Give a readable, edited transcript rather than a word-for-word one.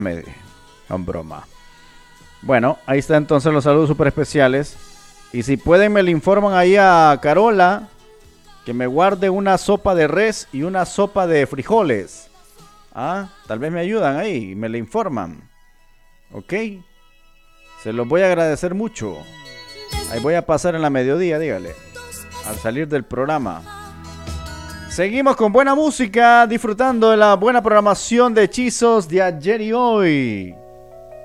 Me son broma. Bueno, ahí está entonces los saludos súper especiales. Y si pueden me le informan ahí a Carola que me guarde una sopa de res y una sopa de frijoles. Ah, tal vez me ayudan ahí, me le informan. Ok, se los voy a agradecer mucho. Ahí voy a pasar en la mediodía, dígale, al salir del programa. Seguimos con buena música, disfrutando de la buena programación de hechizos de ayer y hoy.